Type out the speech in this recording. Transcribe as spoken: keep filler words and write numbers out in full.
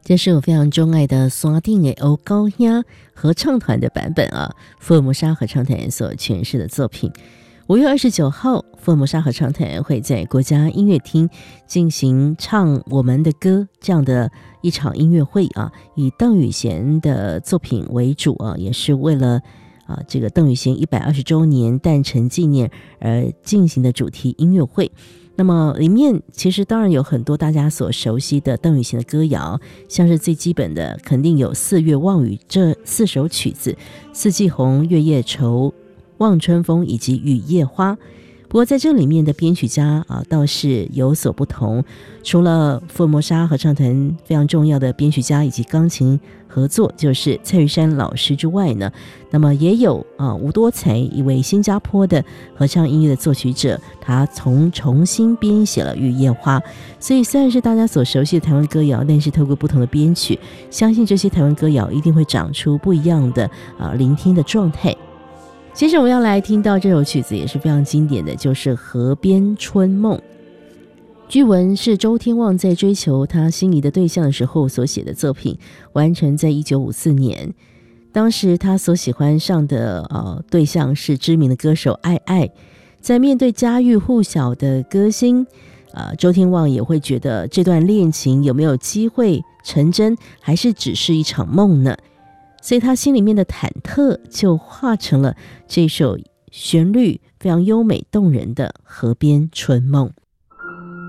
这是我非常钟爱的山顶的黑高兄合唱团的版本啊，福尔摩沙合唱团所诠释的作品。五月二十九号，福尔摩沙合唱团会在国家音乐厅进行唱我们的歌这样的一场音乐会啊，以邓雨贤的作品为主啊，也是为了啊这个邓雨贤一百二十周年诞辰纪念而进行的主题音乐会。那么里面其实当然有很多大家所熟悉的邓雨贤的歌谣，像是最基本的肯定有四月望雨这四首曲子，四季红、月夜愁、望春风以及雨夜花。不过在这里面的编曲家啊倒是有所不同，除了福尔摩沙合唱团非常重要的编曲家以及钢琴合作就是蔡玉山老师之外呢，那么也有啊吴多才，一位新加坡的合唱音乐的作曲者，他从重新编写了《雨夜花》。所以虽然是大家所熟悉的台湾歌谣，但是透过不同的编曲，相信这些台湾歌谣一定会长出不一样的啊聆听的状态。接着我们要来听到这首曲子也是非常经典的，就是《河边春梦》。据闻是周天旺在追求他心仪的对象的时候所写的作品，完成在一九五四年。当时他所喜欢上的呃对象是知名的歌手爱爱，在面对家喻户晓的歌星，呃，周天旺也会觉得这段恋情有没有机会成真，还是只是一场梦呢？所以他心里面的忐忑就化成了这首旋律非常优美动人的《河边春梦》。